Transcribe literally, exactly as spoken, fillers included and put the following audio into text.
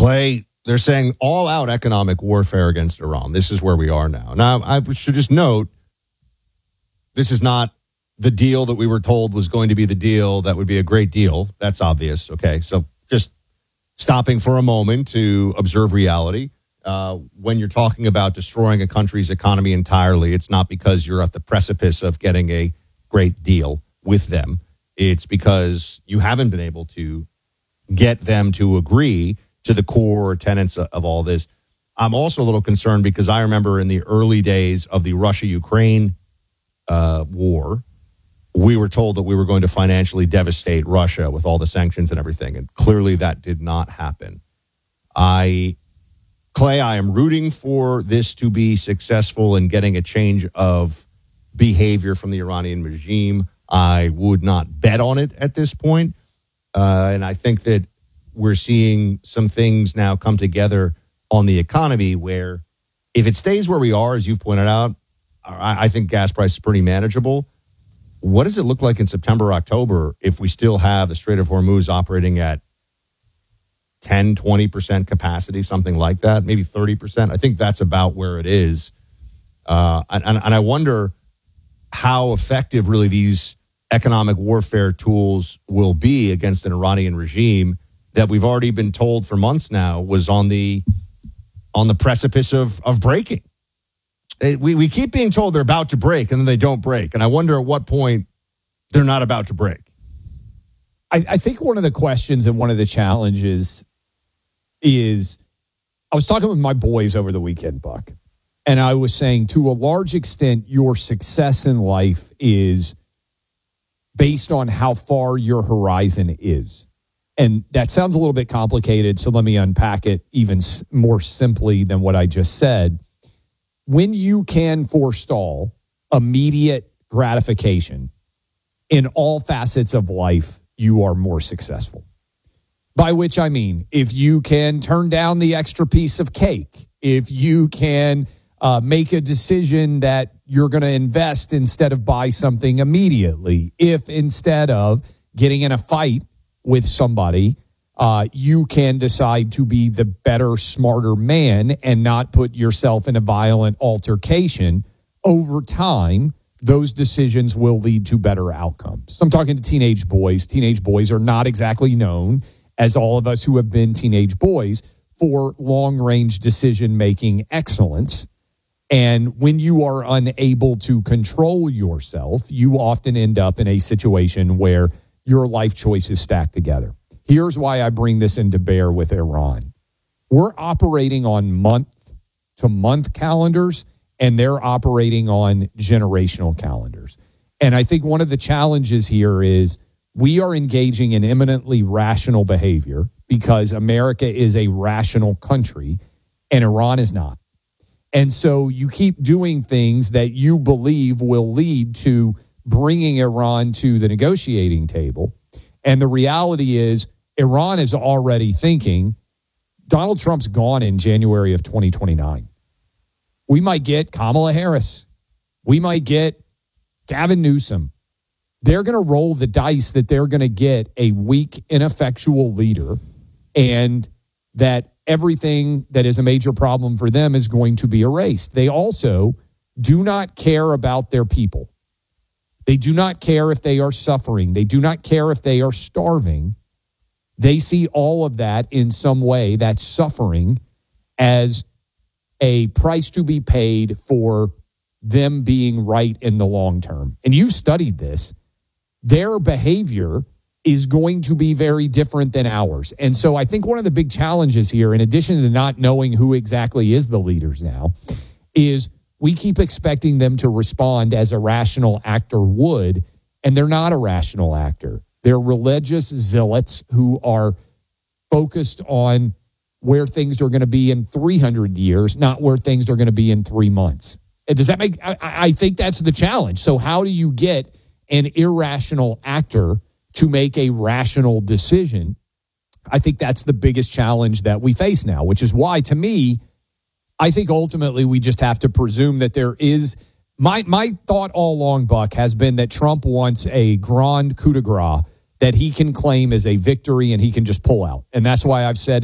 Clay, they're saying all-out economic warfare against Iran. This is where we are now. Now, I should just note, this is not the deal that we were told was going to be the deal that would be a great deal. That's obvious, okay? So just stopping for a moment to observe reality. Uh, when you're talking about destroying a country's economy entirely, it's not because you're at the precipice of getting a great deal with them. It's because you haven't been able to get them to agree to the core tenets of, of all this. I'm also a little concerned because I remember in the early days of the Russia-Ukraine uh, war, we were told that we were going to financially devastate Russia with all the sanctions and everything, and clearly that did not happen. I... Clay, I am rooting for this to be successful in getting a change of behavior from the Iranian regime. I would not bet on it at this point. Uh, and I think that we're seeing some things now come together on the economy where if it stays where we are, as you've pointed out, I, I think gas price is pretty manageable. What does it look like in September, October if we still have the Strait of Hormuz operating at ten, twenty percent capacity, something like that, maybe thirty percent. I think that's about where it is. Uh, and, and I wonder how effective really these economic warfare tools will be against an Iranian regime that we've already been told for months now was on the on the precipice of, of breaking. It, we, we keep being told they're about to break and then they don't break. And I wonder at what point they're not about to break. I, I think one of the questions and one of the challenges is, I was talking with my boys over the weekend, Buck, and I was saying to a large extent, your success in life is based on how far your horizon is. And that sounds a little bit complicated, so let me unpack it even more simply than what I just said. When you can forestall immediate gratification in all facets of life, you are more successful. By which I mean, if you can turn down the extra piece of cake, if you can uh, make a decision that you're going to invest instead of buy something immediately, if instead of getting in a fight with somebody, uh, you can decide to be the better, smarter man and not put yourself in a violent altercation, over time, those decisions will lead to better outcomes. So I'm talking to teenage boys. Teenage boys are not exactly known, as all of us who have been teenage boys, for long-range decision-making excellence. And when you are unable to control yourself, you often end up in a situation where your life choices stack together. Here's why I bring this into bear with Iran. We're operating on month-to-month calendars, and they're operating on generational calendars. And I think one of the challenges here is we are engaging in eminently rational behavior because America is a rational country and Iran is not. And so you keep doing things that you believe will lead to bringing Iran to the negotiating table. And the reality is Iran is already thinking Donald Trump's gone in January of twenty twenty-nine. We might get Kamala Harris. We might get Gavin Newsom. They're going to roll the dice that they're going to get a weak, ineffectual leader, and that everything that is a major problem for them is going to be erased. They also do not care about their people. They do not care if they are suffering. They do not care if they are starving. They see all of that in some way, that suffering, as a price to be paid for them being right in the long term. And you've studied this. Their behavior is going to be very different than ours. And so I think one of the big challenges here, in addition to not knowing who exactly is the leaders now, is we keep expecting them to respond as a rational actor would, and they're not a rational actor. They're religious zealots who are focused on where things are going to be in three hundred years, not where things are going to be in three months. Does that make, I, I think that's the challenge. So how do you get an irrational actor to make a rational decision? I think that's the biggest challenge that we face now, which is why, to me, I think ultimately we just have to presume that there is, my, my thought all along, Buck, has been that Trump wants a grand coup de grace that he can claim as a victory and he can just pull out. And that's why I've said